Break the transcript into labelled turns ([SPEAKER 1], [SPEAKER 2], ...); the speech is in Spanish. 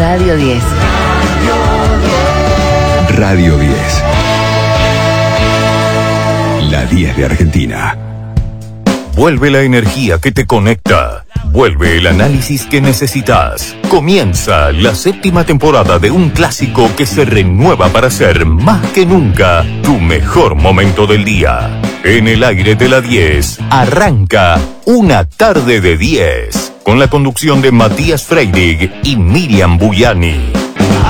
[SPEAKER 1] Radio 10.
[SPEAKER 2] Radio 10. La 10 de Argentina.
[SPEAKER 3] Vuelve la energía que te conecta. Vuelve el análisis que necesitas. Comienza la 7ª temporada de un clásico que se renueva para ser más que nunca tu mejor momento del día. En el aire de la 10 arranca Una tarde de 10 con la conducción de Matías Freidig y Miriam Buyani.